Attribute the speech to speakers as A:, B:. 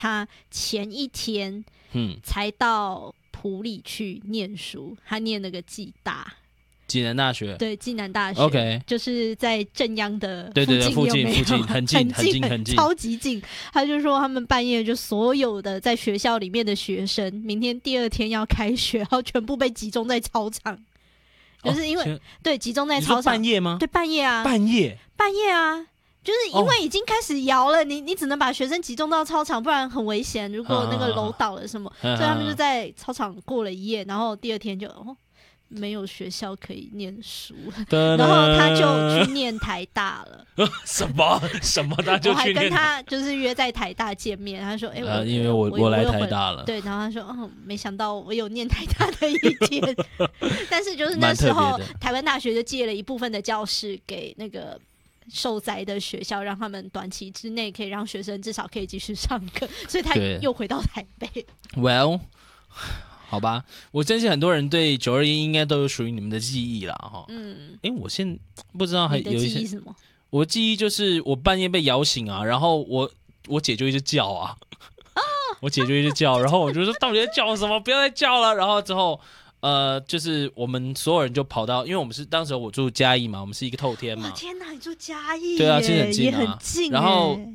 A: 他前一天才到埔里去念书，他念那个暨大。
B: 暨南大学，
A: 对，暨南大学
B: ，OK，
A: 就是在正央的
B: 附近，
A: 有没有
B: 很近，
A: 超级近。他就说他们半夜就所有的在学校里面的学生，明天第二天要开学，然后全部被集中在操场，就是因为、对集中在操场。
B: 半夜吗？
A: 对，半夜啊，
B: 半夜
A: 啊。就是因为已经开始摇了，你只能把学生集中到操场，不然很危险。如果那个楼倒了什么，所以他们就在操场过了一夜，然后第二天就没有学校可以念书，然后他就去念台大了。
B: 什么他就去念？我
A: 还跟他就是约在台大见面，他说：“
B: 因为我来台大了。”
A: 对，然后他说：“没想到我有念台大的一天。”但是就是那时候，台湾大学就借了一部分的教室给那个受灾的学校，让他们短期之内可以让学生至少可以继续上课，所以他又回到台北。
B: Well。好吧，我相信很多人对921应该都有属于你们的记忆啦，哈。我现在不知道还有一些。
A: 你的记忆是什么？
B: 我的记忆就是我半夜被摇醒啊，然后我姐就一直叫啊，我姐就一直叫，然后我就说到底在叫什么？不要再叫了。然后之后就是我们所有人就跑到，因为我们是当时我住嘉义嘛，我们是一个透天嘛。
A: 天哪，你住嘉义？
B: 对啊，其实很近啊，
A: 也很近。
B: 然后